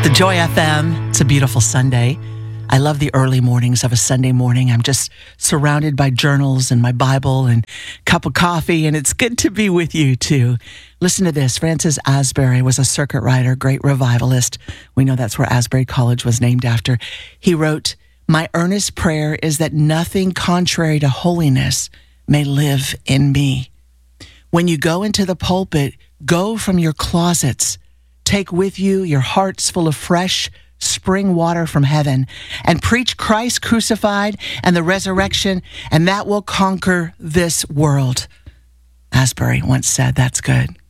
The Joy FM. It's a beautiful Sunday. I love the early mornings of a Sunday morning. I'm just surrounded by journals and my Bible and cup of coffee, and it's good to be with you too. Listen to this. Francis Asbury was a circuit rider, great revivalist. We know that's where Asbury College was named after. He wrote, "My earnest prayer is that nothing contrary to holiness may live in me. When you go into the pulpit, go from your closets. Take with you your hearts full of fresh spring water from heaven and preach Christ crucified and the resurrection, and that will conquer this world." Asbury once said, that's good.